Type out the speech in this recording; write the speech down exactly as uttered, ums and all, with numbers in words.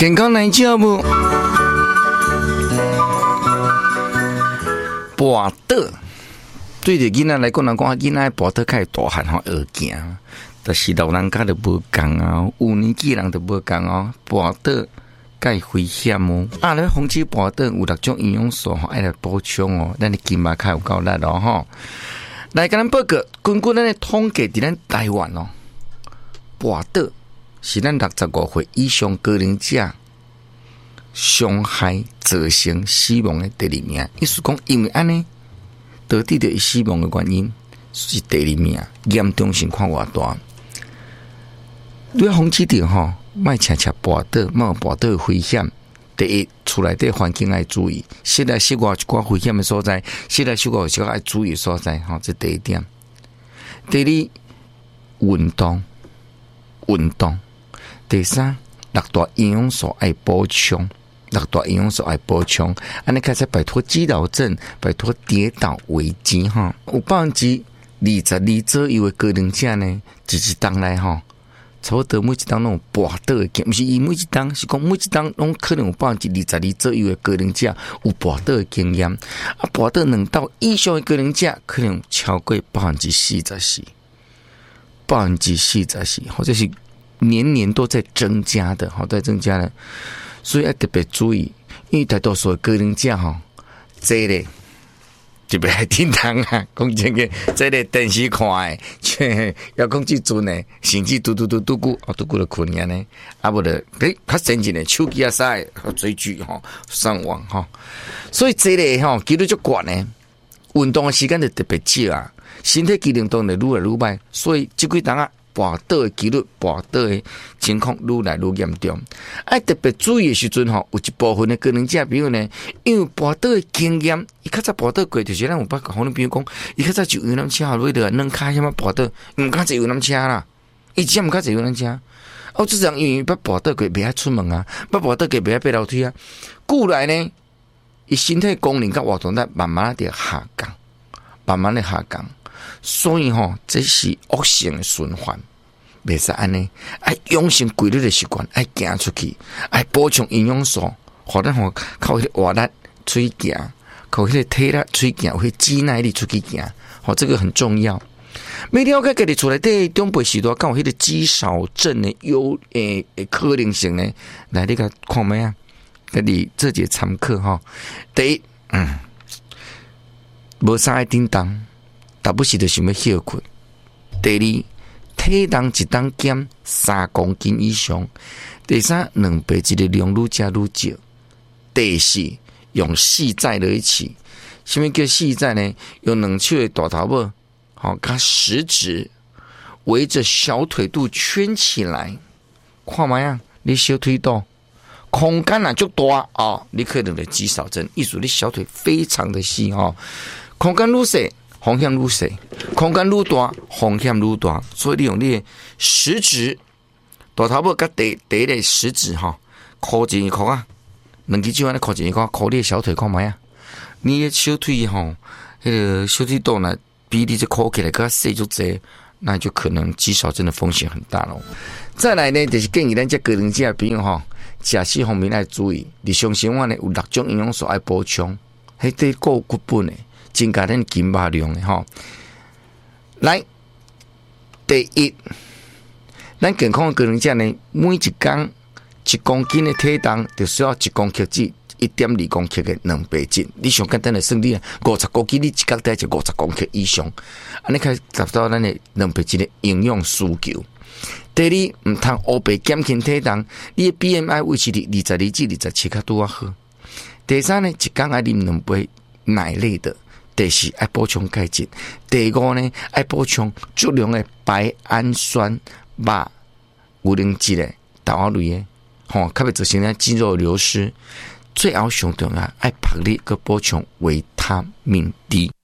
健康来照无？跋倒对着囡仔来讲，人讲囡仔跋倒较大汉吼学行，但是老人家就无共啊，有年纪人就无共哦，跋倒介危险哦。啊，咧防止跋倒有六种营养素吼，爱来补充哦，咱的筋肉较有够力咯吼。来，甲咱报告，根据咱的统计，伫咱台湾哦，跋倒是咱六十五岁以上高龄者伤害造成死亡的第二名。意思讲，因为安尼导致着死亡的原因是第二名，严重性看偌大。你要防止着吼，莫车车跋倒，莫有跋倒的危险。第一，厝内底环境爱注意，室内室外一寡危险的所在，室内室外有一寡爱注意的所在，吼，这第一点。第二，运动，运动。第三，六大营养素爱补充，六大营养素爱补充，安尼开始摆脱肌劳症，摆脱跌倒危机哈。有百分之二十二左右的高龄者呢，一一当来吼。差不多每一档拢有跋倒的经，不是伊每一档，是讲每一档拢可能有百分之二十二左右的高龄者有跋倒的经验，啊，跋倒两到以上的高龄者可能超过百分之四十四，百分之四十四，或者是年年都在增加的，好，在增加的，所以要特别注意，因为大多数的高龄者吼，这咧。特别爱听堂啊，讲真个，这个电视看诶，遥控器准诶，甚至嘟嘟嘟嘟咕，哦嘟咕就困呀呢，啊无的，诶，较先进诶，手机啊晒，追剧吼，上网吼，所以这个吼，几率就悬呢，运动诶时间就特别少啊，身体机能当然愈来愈歹，所以即几档啊。跋倒的几率，跋倒的情况愈来愈严重。爱特别注意的时阵吼，有一部分的高龄者朋友呢，因为跋倒的经验，伊较早跋倒过，就是咱有捌讲，可能比如讲，伊较早坐游览车后尾的软骹什么跋倒，毋敢坐游览车啦，伊只毋敢坐游览车。哦，这样因为捌跋倒过，袂爱出门啊，捌跋倒过，袂爱爬楼梯啊。故来呢，伊身体功能甲活动力慢慢的下降，慢慢的下降。所以吼，这是恶性的循环，袂使安尼。爱养成规律的习惯，爱行出去，爱补充营养素，互咱吼靠迄个活力出去行，靠迄个体力出去行，有迄肌耐力出去行，吼，这个很重要。要了解家己厝内底中辈时代，敢有迄个肌少症的有诶诶可能性呢？来，你甲看咩啊？家己做一个参考吼。第一，嗯，无啥爱叮当。大不是就想要休困。第二，体重一当减三公斤以上。第三，两倍一个量愈加愈少。第四，用细载在一起。什么叫细载呢？用两手的大头尾，好，加食指围着小腿肚圈起来。看嘛呀，你小腿肚空间啊就大哦，你可能的肌少症，意思你小腿非常的细哦，空间愈小。风险愈小，空间愈大，风险愈大，所以你用你的食指，大头尾甲第第一个食指哈，扣进一扣啊，两只手安尼扣进一扣，扣你的小腿看卖啊，你的小腿吼，迄个小腿肚呢，比你这扣起来更细就济，那就可能肌少症的风险很大咯。再来呢，就是建议咱这个人者朋友吼，食食方面要注意，日常生活呢有六种营养素要补充，迄对够骨本的。增加咱筋肉量的吼，来，第一，咱健康的高龄者呢，每一天一公斤的体重，就需要一公克至一点二公克的两倍质。你上简单的算你啊，五十公斤，你一天得就五十公克以上，安尼可以达到咱的两倍质的营养需求。第二，唔通乌白减轻体重，你的 B M I 维持伫二十二至二十七较拄啊好。第三呢，一天爱啉两杯奶类的。第四，爱补充钙质；第五呢，爱补充足量的白氨酸、肉、牛奶质的豆仔类的，吼，较袂造成咱肌肉流失。最后上重要，爱拍力个补充维他命 D。